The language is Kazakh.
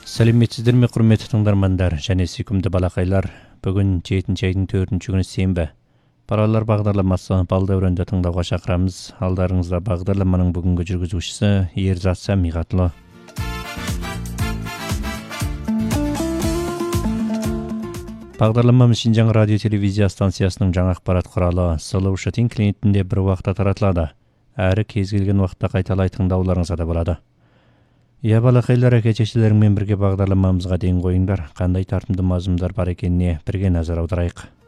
Сәлеметсіздер ме, құрметті тыңдармандар және сүйкімді балақайлар. Бүгін 7 айдың 4-ші күні сенбі. Паралар бағдарламасы Балдәуренді тыңдауға шақырамыз. Алдарыңызда бағдарламаның бүгінгі жүргізушісі Ерзат Самиғатлы. Бағдарламамыз Шинжаң радио-телевизия станциясының жаңа ақпарат құралы Слушать клиентінде бір уақытта таратылады. Әрі кез келген уақытта қайталай тыңдауларыңызға да болады. Иә, балақайлар, әке-шешелеріңмен бірге бағдарламамызға ден қойыңдар. Қандай тартымды мазмұндар бар екеніне бірге назар аударайық.